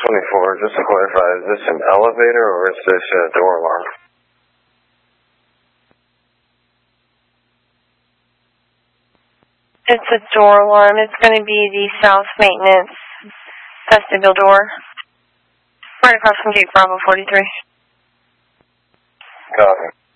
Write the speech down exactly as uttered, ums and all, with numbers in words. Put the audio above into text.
twenty-four, just to clarify, is this an elevator or is this a door alarm? It's a door alarm. It's going to be the south maintenance vestibule door. Right across from gate Bravo forty-three. Copy.